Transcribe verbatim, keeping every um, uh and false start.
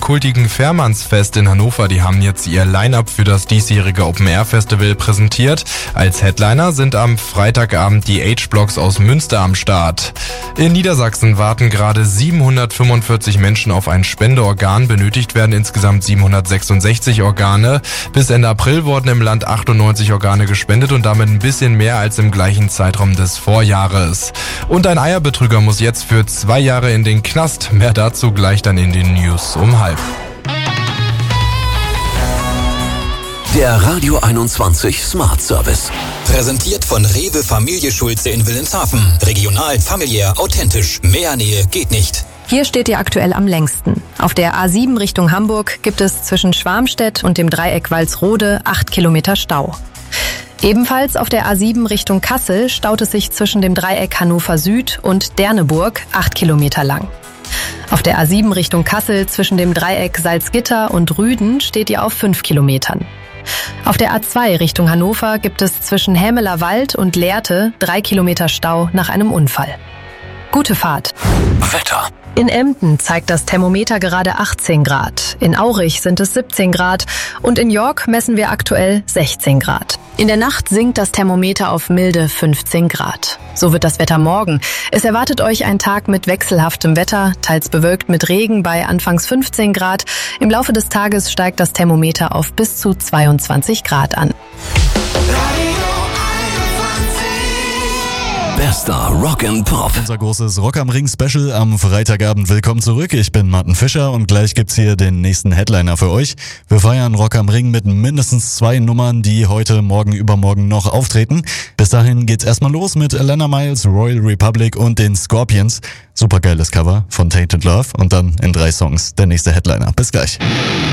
kultigen Fährmannsfest in Hannover, die haben jetzt ihr Line-Up für das diesjährige Open-Air-Festival präsentiert. Als Headliner sind am Freitagabend die H-Blocks aus Münster am Start. In Niedersachsen warten gerade siebenhundertfünfundvierzig Menschen auf ein Spendeorgan. Benötigt werden insgesamt siebenhundertsechsundsechzig Organe. Bis Ende April wurden im Land achtundneunzig Organe gespendet und damit ein bisschen mehr als im gleichen Zeitraum des Vorjahres. Und ein Eierbetrüger muss jetzt für zwei Jahre in den Knast. Mehr dazu gleich dann in den News um halb. Der Radio einundzwanzig Smart Service. Präsentiert von Rewe Familie Schulze in Wilhelmshaven. Regional, familiär, authentisch. Mehr Nähe geht nicht. Hier steht ihr aktuell am längsten. Auf der A sieben Richtung Hamburg gibt es zwischen Schwarmstedt und dem Dreieck Walsrode acht Kilometer Stau. Ebenfalls auf der A sieben Richtung Kassel staut es sich zwischen dem Dreieck Hannover Süd und Derneburg acht Kilometer lang. Auf der A sieben Richtung Kassel zwischen dem Dreieck Salzgitter und Rüden steht ihr auf fünf Kilometern. Auf der A zwei Richtung Hannover gibt es zwischen Hämeler Wald und Lehrte drei Kilometer Stau nach einem Unfall. Gute Fahrt. Wetter. In Emden zeigt das Thermometer gerade achtzehn Grad, in Aurich sind es siebzehn Grad und in York messen wir aktuell sechzehn Grad. In der Nacht sinkt das Thermometer auf milde fünfzehn Grad. So wird das Wetter morgen. Es erwartet euch ein Tag mit wechselhaftem Wetter, teils bewölkt mit Regen bei anfangs fünfzehn Grad. Im Laufe des Tages steigt das Thermometer auf bis zu zweiundzwanzig Grad an. Bester Rock and Pop. Unser großes Rock am Ring Special am Freitagabend. Willkommen zurück. Ich bin Martin Fischer und gleich gibt's hier den nächsten Headliner für euch. Wir feiern Rock am Ring mit mindestens zwei Nummern, die heute, morgen, übermorgen noch auftreten. Bis dahin geht's erstmal los mit Alana Miles, Royal Republic und den Scorpions. Supergeiles Cover von Tainted Love und dann in drei Songs der nächste Headliner. Bis gleich.